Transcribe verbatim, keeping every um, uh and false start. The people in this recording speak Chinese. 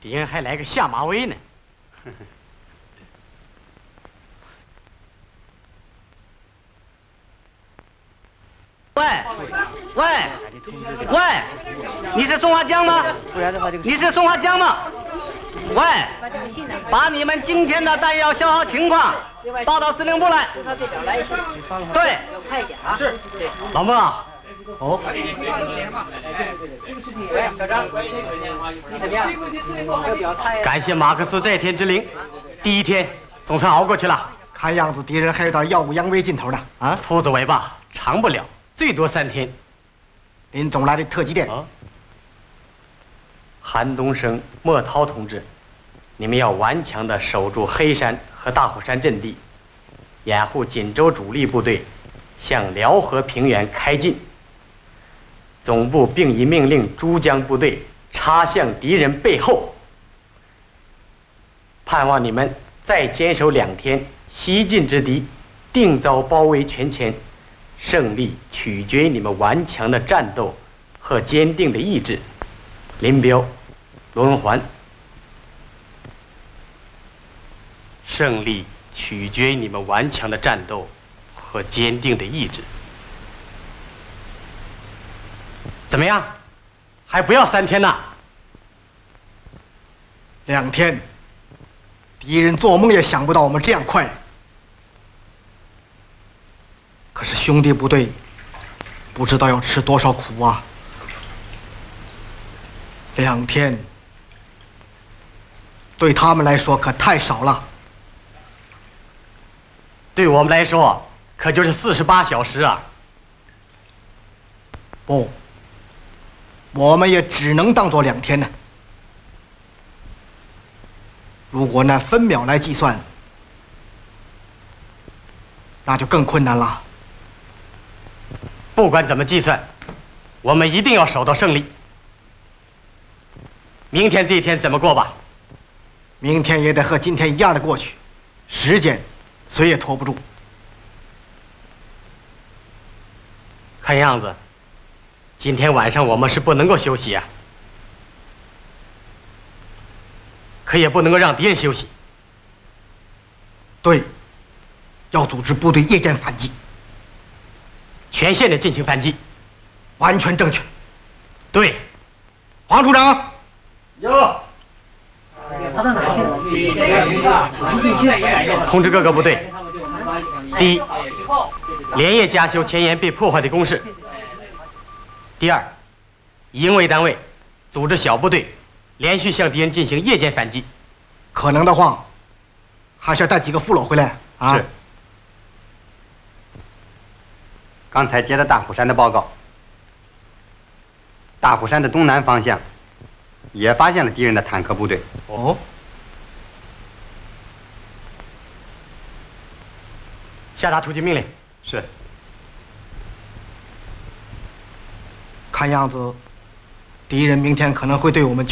敌人还来个下马威呢。喂喂喂，你是松花江吗？你是松花江吗？喂，把你们今天的弹药消耗情况报到司令部来。对，是。老孟啊。哦。小张，你怎么样？感谢马克思这天之灵，第一天总算熬过去了。 看样子敌人还有点耀武扬威劲头呢。 啊，兔子尾巴长不了，最多三天。 林总来的特急电。 啊。韩东升、莫涛同志，你们要顽强地守住黑山和大虎山阵地，掩护锦州主力部队向辽河平原开进。总部并已命令珠江部队插向敌人背后，盼望你们再坚守两天，西进之敌定遭包围全歼，胜利取决于你们顽强的战斗和坚定的意志。林彪、罗荣桓，胜利取决于你们顽强的战斗和坚定的意志。怎么样？还不要三天呢？ 两天，敌人做梦也想不到我们这样快。可是兄弟部队不知道要吃多少苦啊！两天，对他们来说可太少了。 对我们来说，可就是四十八小时啊！ 不。我们也只能当做两天呢。如果拿分秒来计算，那就更困难了。 不管怎么计算，我们一定要守到胜利。明天这一天怎么过吧？ 明天也得和今天一样的过去，时间谁也拖不住。 看样子。今天晚上我们是不能够休息啊，可也不能够让敌人休息。 对，要组织部队夜间反击， 全线的进行反击， 完全正确。 对， 黄处长， 有。 他到哪去？ 通知各个部队：第一，连夜加修前沿被破坏的工事。第二，营卫单位组织小部队连续向敌人进行夜间反击， 可能的话，还是要带几个俘虏回来啊。 是。刚才接到大虎山的报告，大虎山的东南方向也发现了敌人的坦克部队。 哦。 下达出击命令。 是。 看样子，敌人明天可能会对我们